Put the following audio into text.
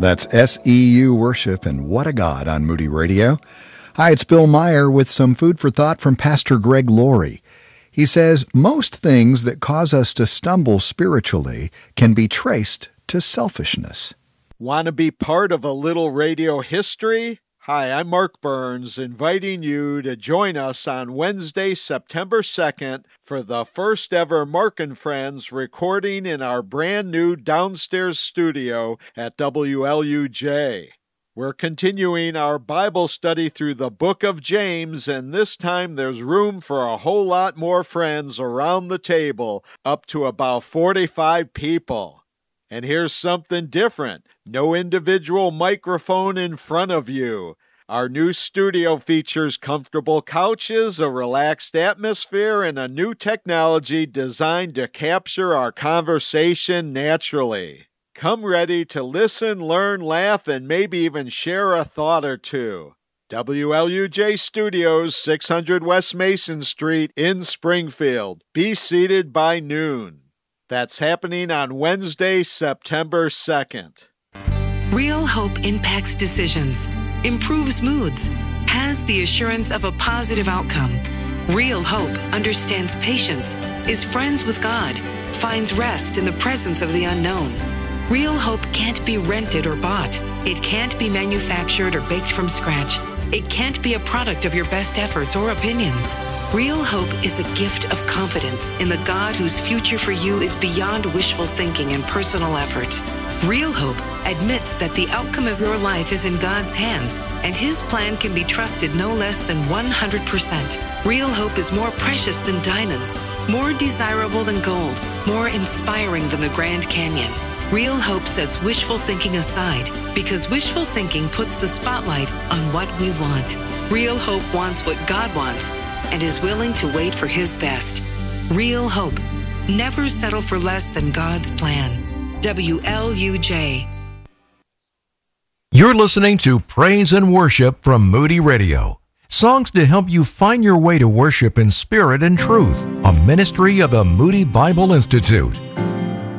That's SEU Worship and What a God on Moody Radio. Hi, it's Bill Meyer with some food for thought from Pastor Greg Laurie. He says, most things that cause us to stumble spiritually can be traced to selfishness. Want to be part of a little radio history? Hi, I'm Mark Burns, inviting you to join us on Wednesday, September 2nd for the first ever Mark and Friends recording in our brand new downstairs studio at WLUJ. We're continuing our Bible study through the book of James, and this time there's room for a whole lot more friends around the table, up to about 45 people. And here's something different. No individual microphone in front of you. Our new studio features comfortable couches, a relaxed atmosphere, and a new technology designed to capture our conversation naturally. Come ready to listen, learn, laugh, and maybe even share a thought or two. WLUJ Studios, 600 West Mason Street in Springfield. Be seated by noon. That's happening on Wednesday, September 2nd. Real hope impacts decisions, improves moods, has the assurance of a positive outcome. Real hope understands patience, is friends with God, finds rest in the presence of the unknown. Real hope can't be rented or bought. It can't be manufactured or baked from scratch. It can't be a product of your best efforts or opinions. Real hope is a gift of confidence in the God whose future for you is beyond wishful thinking and personal effort. Real hope admits that the outcome of your life is in God's hands, and His plan can be trusted no less than 100%. Real hope is more precious than diamonds, more desirable than gold, more inspiring than the Grand Canyon. Real hope sets wishful thinking aside, because wishful thinking puts the spotlight on what we want. Real hope wants what God wants and is willing to wait for His best. Real hope. Never settle for less than God's plan. WLUJ. You're listening to Praise and Worship from Moody Radio. Songs to help you find your way to worship in spirit and truth. A ministry of the Moody Bible Institute.